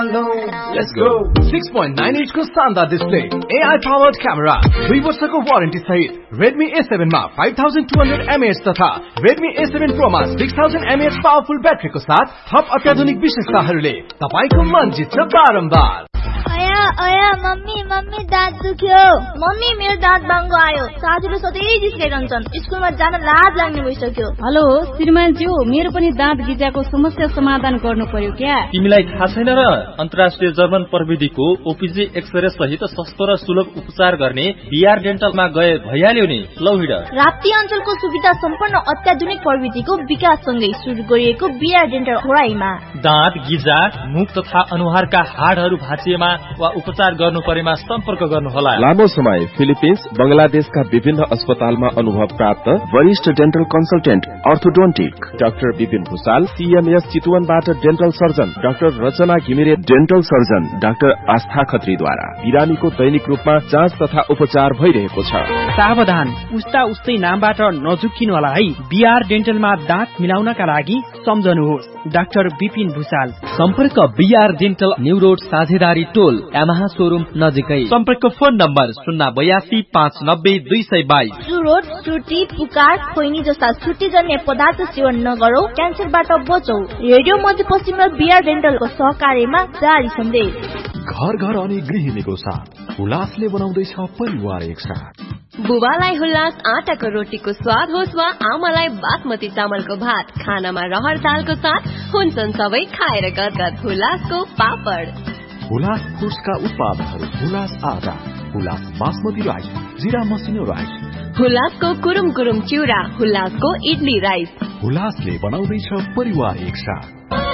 Let's go. 6.9 inch को शानदार display, AI powered camera, 2 वर्षको वारेन्टी सहित Redmi A7 मा 5200 mAh तथा Redmi A7 Pro मा 6000 mAh पावरफुल ब्याट्रीको साथ थप अत्याधुनिक विशेषताहरूले तपाईको मन जित्छ बारम्बार। अया मम्मी दाँत दुख्यो। मम्मी मेरो दाँत बाङ्गो आयो। साथीले सधैँ जिस्काइरहन्छन्। स्कुलमा जान लाज लाग्ने भइसक्यो। हेलो श्रीमानज्यू, मेरो पनि दाँत गिजाको समस्या समाधान गर्नु पर्यो क्या? तिमीलाई थाहा छैन र? अन्तर्राष्ट्रिय जर्मन प्रविधिको ओपीजी एक्सरे सहित सस्तो र सुलभ उपचार गर्ने बीआर डेन्टलमा गए भइहाल्यो नि। लौ हिँड। राप्ती अञ्चलको सुविधा सम्पन्न अत्याधुनिक प्रविधिको विकाससँगै सुरु गरिएको बीआर डेन्टल खोराईमा दाँत गिजा, मुख तथा अनुहारका हाडहरू भाँचिएमा वा उपचार गर्नु परेमा सम्पर्क गर्नुहोला। लामो समय फिलिपिन्स, बंगलादेशका विभिन्न अस्पतालमा अनुभव प्राप्त वरिष्ठ dental consultant orthodontic doctor Vipin Bhusal, CMS चितवनबाट dental surgeon doctor रचना घिमिरे, डेन्टल सर्जन डाक्टर आस्था खत्रीद्वारा बिरामीको दैनिक रूपमा जाँच तथा उपचार भइरहेको छ। सावधान, उस्तै नामबाट नझुक्किनु होला है। बीआर डेन्टलमा दाँत मिलाउनका लागि सम्झनुहोस् डाक्टर विपिन भुसाल। सम्पर्क बीआर डेन्टल न्यू रोड साझेदारी टोल यामाहा शोरूम नजिकै। सम्पर्क फोन नम्बर 082 590 222। चुरोट, सुर्ती, पुकार, खोइनी जस्ता छुट्टीजन्य पदार्थ सेवन नगरौ, क्यान्सरबाट बचौ। रेडियो मध्यपश्चिम र बीआर डेन्टलको सहकार्यमा जारी सन्देश। घर घर अनि गृहिणीको साथ हुलासले बनाउँदैछ परिवार एकसाथ। बुबालाई हुल्लास आटाको रोटीको स्वाद होस् वा आमालाई बासमती चामलको भात, खानामा रहर दालको साथ हुन्छन् सबै खाएर गदगद हुलासको पापड। हुलास फुड्सका उत्पादनहरू हुलास आटा, हुलास बासमती राइस, जिरा मसिनो राइस, हुलासको कुरुम कुरुम चिउरा, हुलासको इडली राइस। हुलासले बनाउँदैछ परिवार एकसाथ।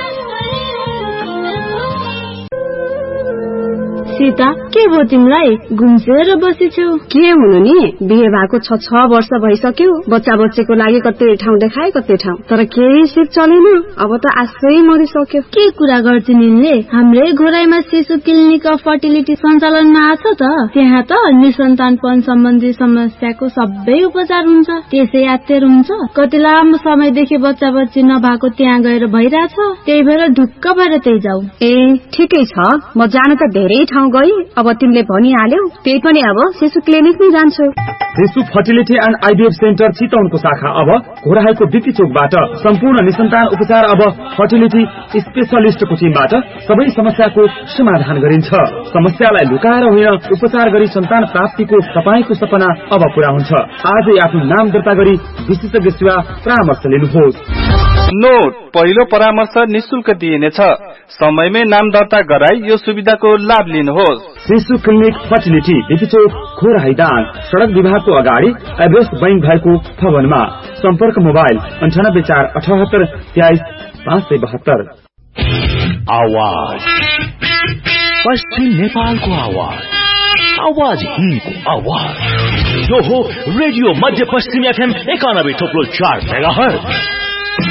सीता, के भयो तिमीलाई? घुम्सेर बसेछौ? के हुनु नि, बिहे भएको 6 वर्ष भइसक्यो। बच्चा बच्चीको लागि कतै ठाउँ देखाए कतै ठाउँ, तर केही सिप चलेन। अब त आशै मरिसक्यो। के कुरा गर्छिन् यिनले? हाम्रै घोराईमा शिशु क्लिनिक अफ फर्टिलिटी सञ्चालनमा आछ त। त्यहाँ त निसन्तानपन सम्बन्धी समस्याको सबै उपचार हुन्छ। त्यसै यात्तेर हुन्छ। कति लामो समयदेखि बच्चा बच्ची नभएको त्यहाँ गएर भइरहेछ। त्यही भएर ढुक्क भएर त्यही जाऊ। ए ठिकै छ, म जान त धेरै ठाउँ गई। अब तिमीले भनिहाल्यौ, त्यही पनि अब शिशु क्लिनिक नै जान्छु। शिशु फर्टिलिटी एन्ड आइभीएफ सेन्टर चितवनको शाखा अब घोराईको बिक्री चोकबाट सम्पूर्ण निसन्तान उपचार अब फर्टिलिटी स्पेशलिस्टको टिमबाट सबै समस्याको समाधान गरिन्छ। समस्यालाई लुकाएर होइन, उपचार गरी सन्तान प्राप्तिको तपाईको सपना अब पूरा हुन्छ। आजै आफ्नो नाम दर्ता गरी विशेषज्ञ सेवा परामर्श लिनुहोस्। नोट, पहिलो परामर्श निशुल्क दिइनेछ। समयमै नाम दर्ता गराई यो सुविधाको लाभ लिनुहोस्। शिशु क्लिनिक फर्टिलिटी बिकिचोक खोराई दाङ, सड़क विभागको अगाडि एभरेस्ट बैंक भएको भवनमा। सम्पर्क मोबाइल 98 478 23 572। आवाज पश्चिम नेपालको आवाज, आवाज हिन्दको आवाज। यो हो रेडियो मध्य पश्चिम FM 91.4 मेगाहर्ज।